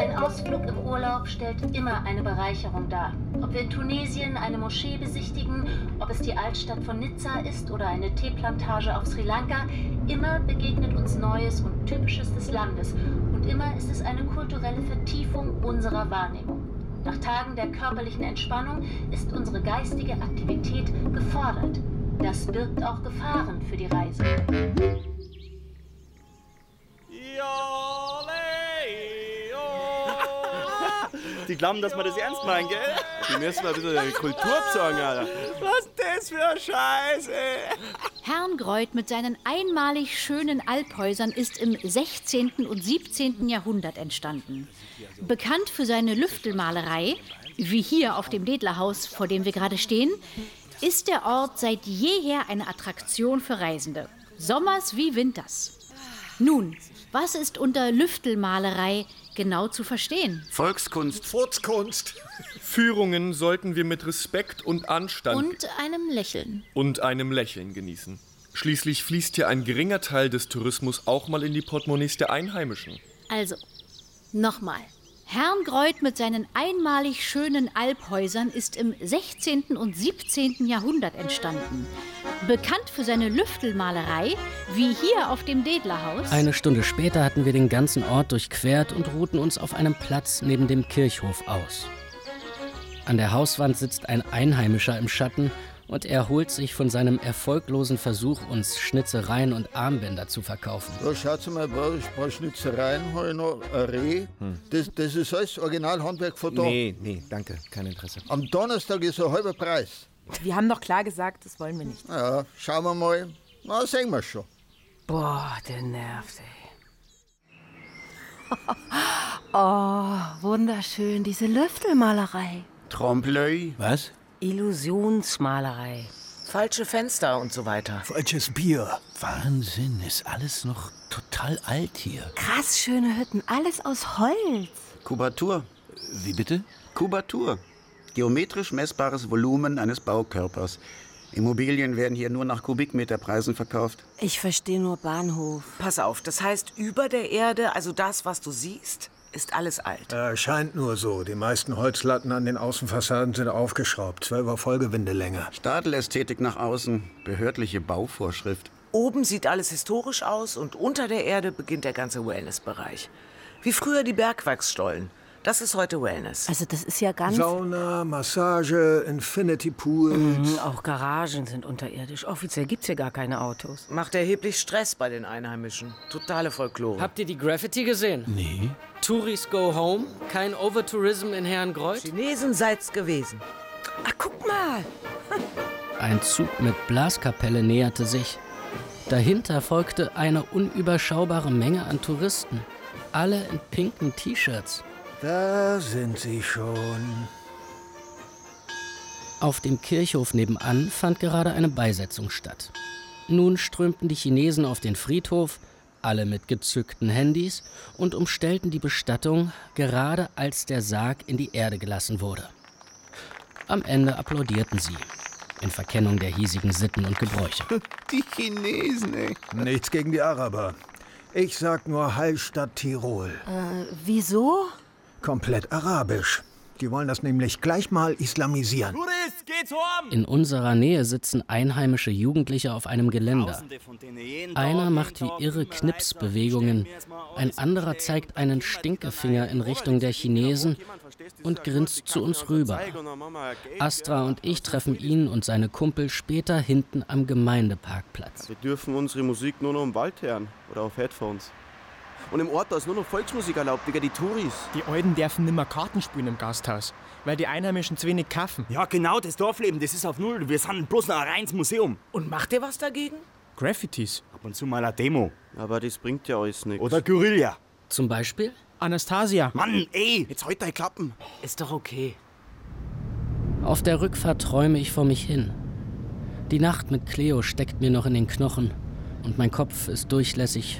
Ein Ausflug im Urlaub stellt immer eine Bereicherung dar. Ob wir in Tunesien eine Moschee besichtigen, ob es die Altstadt von Nizza ist oder eine Teeplantage auf Sri Lanka, immer begegnet uns Neues und Typisches des Landes. Und immer ist es eine kulturelle Vertiefung unserer Wahrnehmung. Nach Tagen der körperlichen Entspannung ist unsere geistige Aktivität gefordert. Das birgt auch Gefahren für die Reise. Die glauben, dass wir das ernst meinen, gell? Die müssen mal ein bisschen Kultur zeigen, Alter. Was das für ein Scheiß, ey. Herrngreuth mit seinen einmalig schönen Alphäusern ist im 16. und 17. Jahrhundert entstanden. Bekannt für seine Lüftelmalerei, wie hier auf dem Dedlerhaus, vor dem wir gerade stehen, ist der Ort seit jeher eine Attraktion für Reisende. Sommers wie Winters. Nun, was ist unter Lüftelmalerei genau zu verstehen? Volkskunst. Furzkunst. Führungen sollten wir mit Respekt und Anstand Und einem Lächeln genießen. Schließlich fließt hier ein geringer Teil des Tourismus auch mal in die Portemonnaies der Einheimischen. Also, nochmal. Herrngreuth mit seinen einmalig schönen Alphäusern ist im 16. und 17. Jahrhundert entstanden. Bekannt für seine Lüftelmalerei, wie hier auf dem Dedlerhaus. Eine Stunde später hatten wir den ganzen Ort durchquert und ruhten uns auf einem Platz neben dem Kirchhof aus. An der Hauswand sitzt ein Einheimischer im Schatten und er holt sich von seinem erfolglosen Versuch, uns Schnitzereien und Armbänder zu verkaufen. Da schaut mal, ein paar Schnitzereien, habe ich noch ein Reh. Das ist alles Originalhandwerk von da. Nee, danke, kein Interesse. Am Donnerstag ist ein halber Preis. Wir haben doch klar gesagt, das wollen wir nicht. Ja, schauen wir mal. Na, sehen wir schon. Boah, der nervt, ey. Oh, wunderschön, diese Lüftelmalerei. Trompe-l'œil. Was? Illusionsmalerei. Falsche Fenster und so weiter. Falsches Bier. Wahnsinn, ist alles noch total alt hier. Krass schöne Hütten, alles aus Holz. Kubatur. Wie bitte? Kubatur. Geometrisch messbares Volumen eines Baukörpers. Immobilien werden hier nur nach Kubikmeterpreisen verkauft. Ich verstehe nur Bahnhof. Pass auf, das heißt, über der Erde, also das, was du siehst, ist alles alt. Scheint nur so. Die meisten Holzlatten an den Außenfassaden sind aufgeschraubt. 12er Vollgewindelänge. Stadelästhetik nach außen, behördliche Bauvorschrift. Oben sieht alles historisch aus und unter der Erde beginnt der ganze Wellnessbereich. Wie früher die Bergwerksstollen. Das ist heute Wellness. Also das ist ja ganz... Sauna, Massage, Infinity Pools. Auch Garagen sind unterirdisch. Offiziell gibt's hier gar keine Autos. Macht erheblich Stress bei den Einheimischen. Totale Folklore. Habt ihr die Graffiti gesehen? Nee. Touris go home, kein Overtourism in Herrngreuth? Chinesen seid's gewesen. Ach, guck mal. Ein Zug mit Blaskapelle näherte sich. Dahinter folgte eine unüberschaubare Menge an Touristen. Alle in pinken T-Shirts. Da sind sie schon. Auf dem Kirchhof nebenan fand gerade eine Beisetzung statt. Nun strömten die Chinesen auf den Friedhof, alle mit gezückten Handys, und umstellten die Bestattung, gerade als der Sarg in die Erde gelassen wurde. Am Ende applaudierten sie, in Verkennung der hiesigen Sitten und Gebräuche. Die Chinesen, ey. Nichts gegen die Araber. Ich sag nur Hallstatt Tirol. Wieso? Komplett arabisch. Die wollen das nämlich gleich mal islamisieren. Tourist, geht's heim! In unserer Nähe sitzen einheimische Jugendliche auf einem Geländer. Einer macht wie irre Knipsbewegungen, ein anderer zeigt einen Stinkefinger in Richtung der Chinesen und grinst zu uns rüber. Astra und ich treffen ihn und seine Kumpel später hinten am Gemeindeparkplatz. Wir dürfen unsere Musik nur noch im Wald hören oder auf Headphones. Und im Ort da ist nur noch Volksmusik erlaubt, wegen die Touris. Die Alten dürfen nimmer Karten spielen im Gasthaus, weil die Einheimischen zu wenig kaufen. Ja, genau, das Dorfleben, das ist auf Null. Wir sind bloß noch ein reines Museum. Und macht ihr was dagegen? Graffitis. Ab und zu mal eine Demo. Aber das bringt ja alles nichts. Oder Guerilla. Zum Beispiel? Anastasia. Mann, ey, jetzt halt deine Klappen. Ist doch okay. Auf der Rückfahrt träume ich vor mich hin. Die Nacht mit Cleo steckt mir noch in den Knochen und mein Kopf ist durchlässig